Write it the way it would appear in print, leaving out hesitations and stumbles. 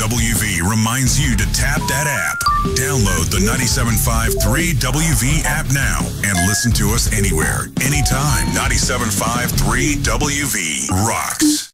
3WV reminds you to tap that app. Download the 97.5 3WV app now and listen to us anywhere, anytime. 97.5 3WV rocks.